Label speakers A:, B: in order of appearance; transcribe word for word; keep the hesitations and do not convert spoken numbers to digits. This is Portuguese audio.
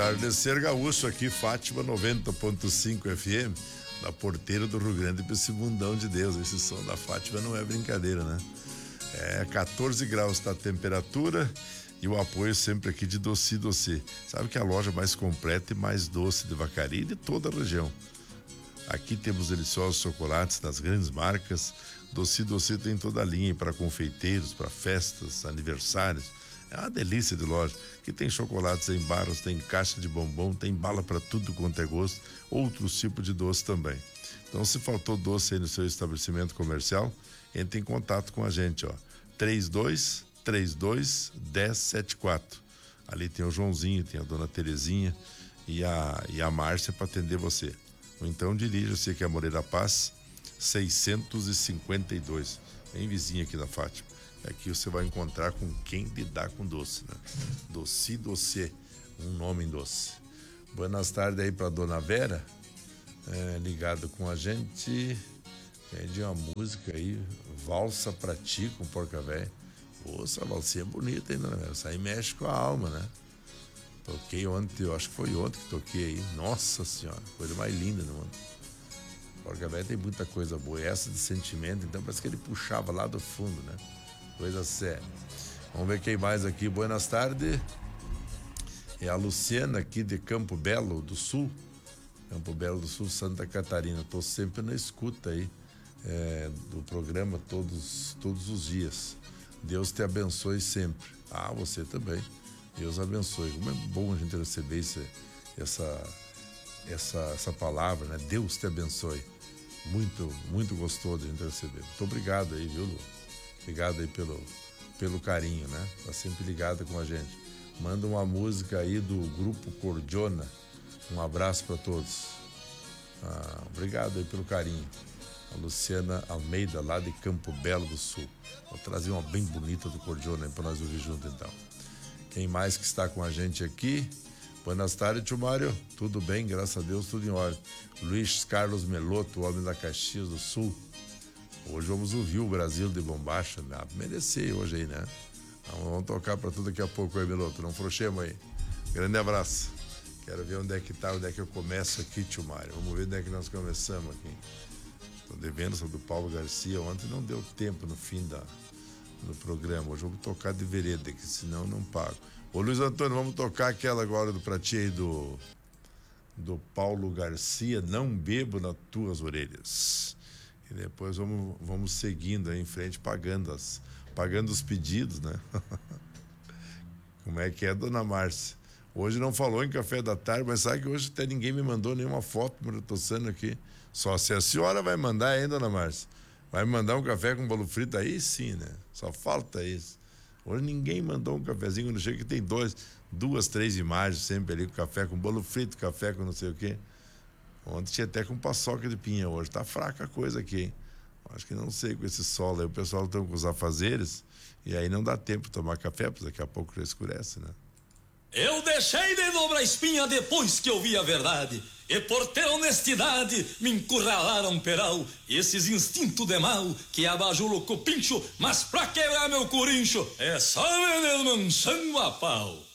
A: Entardecer Gaúcho aqui, Fátima noventa ponto cinco F M, da Porteira do Rio Grande para esse mundão de Deus. Esse som da Fátima não é brincadeira, né? É quatorze graus tá a temperatura e o apoio sempre aqui de Doce Doce. Sabe que é a loja mais completa e mais doce de Vacaria e de toda a região. Aqui temos deliciosos chocolates das grandes marcas. Doce Doce tem toda a linha para confeiteiros, para festas, aniversários. É uma delícia de loja. Aqui tem chocolates em barras, tem caixa de bombom, tem bala para tudo quanto é gosto, outros tipos de doce também. Então, se faltou doce aí no seu estabelecimento comercial, entre em contato com a gente, ó. trinta e dois, trinta e dois, dez setenta e quatro. Ali tem o Joãozinho, tem a dona Terezinha e a, e a Márcia para atender você. Ou então dirija-se aqui a Moreira Paz, seiscentos e cinquenta e dois. Bem vizinho aqui da Fátima. Aqui você vai encontrar com quem lidar com doce, né? Doce Doce, um nome em doce. Boas tardes aí pra dona Vera, é, ligado com a gente. Pede uma música aí, Valsa pra Ti com Porca Véia. Pô, essa valsinha é bonita, hein, dona Vera? Essa aí mexe com a alma, né? Toquei ontem, eu acho que foi ontem que toquei aí. Nossa Senhora, coisa mais linda do mundo. Porca Véia tem muita coisa boa. E essa de sentimento, então parece que ele puxava lá do fundo, né? Coisa séria. Vamos ver quem mais aqui. Boas tardes. É a Luciana aqui de Campo Belo do Sul. Campo Belo do Sul, Santa Catarina. Estou sempre na escuta aí é, do programa todos, todos os dias. Deus te abençoe sempre. Ah, você também. Deus abençoe. Como é bom a gente receber esse, essa, essa, essa palavra, né? Deus te abençoe. Muito, muito gostoso de a gente receber. Muito obrigado aí, viu, Lu? Obrigado aí pelo, pelo carinho, né? Tá sempre ligado com a gente. Manda uma música aí do Grupo Cordiona. Um abraço para todos. Ah, obrigado aí pelo carinho. A Luciana Almeida, lá de Campo Belo do Sul. Vou trazer uma bem bonita do Cordiona aí para nós ouvir junto, então. Quem mais que está com a gente aqui? Boas tardes, tio Mário. Tudo bem, graças a Deus, tudo em ordem. Luiz Carlos Meloto, homem da Caxias do Sul. Hoje vamos ouvir o Brasil de Bombacha, né? Merecer hoje aí, né? Então, vamos tocar pra tudo daqui a pouco aí, Meloto. Não frouxemos aí. Grande abraço. Quero ver onde é que tá, onde é que eu começo aqui, tio Mário. Vamos ver onde é que nós começamos aqui. Tô devendo sobre o Paulo Garcia. Ontem não deu tempo no fim da, do programa. Hoje vamos tocar de vereda, que senão não pago. Ô, Luiz Antônio, vamos tocar aquela agora do pra ti aí do, do Paulo Garcia. Não bebo nas tuas orelhas. E depois vamos, vamos seguindo aí em frente, pagando, as, pagando os pedidos, né? Como é que é, dona Márcia? Hoje não falou em café da tarde, mas sabe que hoje até ninguém me mandou nenhuma foto tossando aqui. Só se a senhora vai mandar, hein, dona Márcia? Vai me mandar um café com bolo frito? Aí sim, né? Só falta isso. Hoje ninguém mandou um cafezinho, quando chega que tem dois, duas, três imagens sempre ali, com café com bolo frito, café com não sei o quê. Ontem tinha até com paçoca de pinha, hoje tá fraca a coisa aqui, hein? Acho que não sei com esse sol aí, o pessoal estão com os afazeres e aí não dá tempo de tomar café, porque daqui a pouco já escurece, né?
B: Eu deixei de dobrar espinha depois que eu vi a verdade, e por ter honestidade me encurralaram peral. Esses instintos de mal que abajulam o cupincho, mas pra quebrar meu corincho é só veneno manchando a pau.